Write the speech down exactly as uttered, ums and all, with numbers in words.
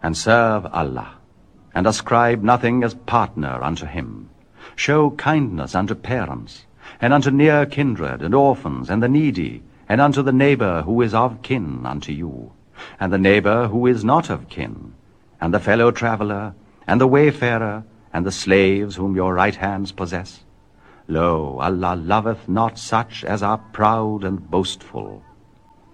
and serve Allah, and ascribe nothing as partner unto him. Show kindness unto parents, and unto near kindred, and orphans, and the needy, and unto the neighbor who is of kin unto you, and the neighbor who is not of kin, and the fellow traveller, and the wayfarer, and the slaves whom your right hands possess. Lo, Allah loveth not such as are proud and boastful,